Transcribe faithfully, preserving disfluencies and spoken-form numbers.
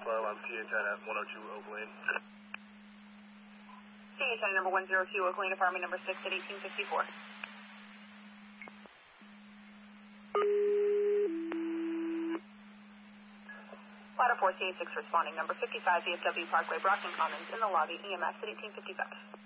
Buffalo. I'm C H I at one oh two Oak Lane. C H I number one oh two Oak Lane, apartment number six at eighteen fifty-four. Ladder four C A six responding, number fifty-five V F W Parkway, Brockton Commons, in the lobby, E M S at eighteen fifty-five.